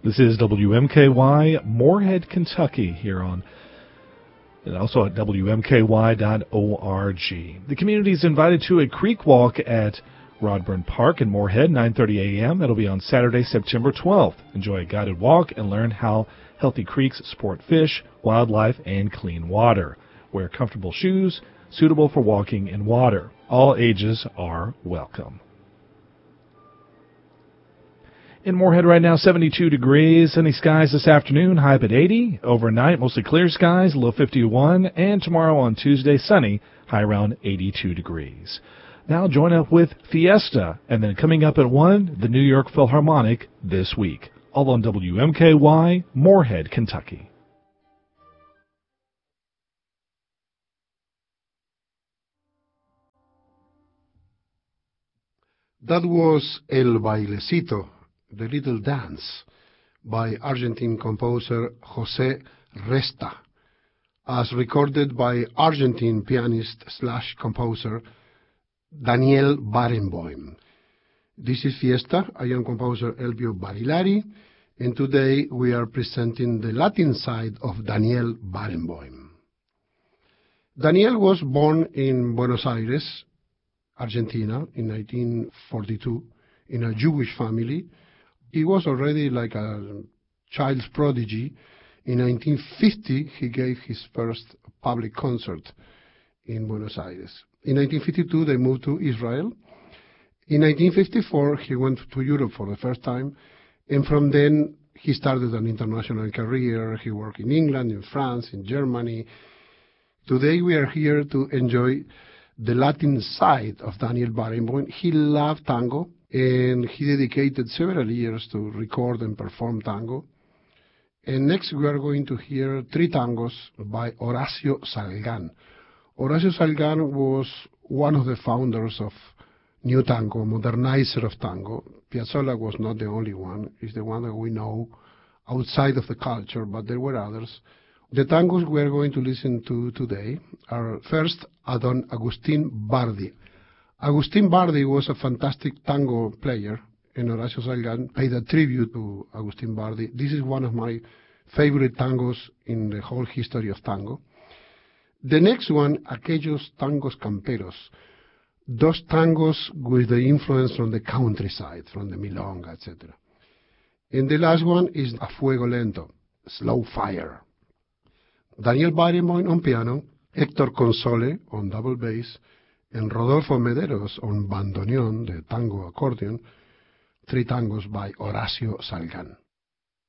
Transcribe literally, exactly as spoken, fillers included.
This is W M K Y, Moorhead, Kentucky, here on, and also at W M K Y dot org. The community is invited to a creek walk at Rodburn Park in Moorhead, nine thirty a.m. That'll be on Saturday, September twelfth. Enjoy a guided walk and learn how healthy creeks support fish, wildlife, and clean water. Wear comfortable shoes suitable for walking in water. All ages are welcome. In Moorhead right now, seventy-two degrees, sunny skies this afternoon, high up at eighty. Overnight, mostly clear skies, low fifty-one. And tomorrow on Tuesday, sunny, high around eighty-two degrees. Now join up with Fiesta, and then coming up at one, the New York Philharmonic this week. All on W M K Y, Moorhead, Kentucky. That was El Bailecito, The Little Dance, by Argentine composer José Resta, as recorded by Argentine pianist slash composer Daniel Barenboim. This is Fiesta. I am composer Elvio Barilari, and today we are presenting the Latin side of Daniel Barenboim. Daniel was born in Buenos Aires, Argentina, in nineteen forty-two, in a Jewish family. He was already like a child's prodigy. In nineteen fifty, he gave his first public concert in Buenos Aires. In nineteen fifty-two, they moved to Israel. In nineteen fifty-four, he went to Europe for the first time, and from then he started an international career. He worked in England, in France, in Germany. Today we are here to enjoy the Latin side of Daniel Barenboim. He loved tango, and he dedicated several years to record and perform tango. And next we are going to hear three tangos by Horacio Salgán. Horacio Salgán was one of the founders of New Tango, modernizer of tango. Piazzolla was not the only one. He's the one that we know outside of the culture, but there were others. The tangos we are going to listen to today are first Don Agustín Bardi. Agustín Bardi was a fantastic tango player, and Horacio Salgán paid a tribute to Agustín Bardi. This is one of my favorite tangos in the whole history of tango. The next one, Aquellos Tangos Camperos, those tangos with the influence from the countryside, from the milonga, et cetera. And the last one is A Fuego Lento, Slow Fire. Daniel Barenboim on piano, Héctor Console on double bass, and Rodolfo Mederos on bandoneon, the tango accordion, three tangos by Horacio Salgán.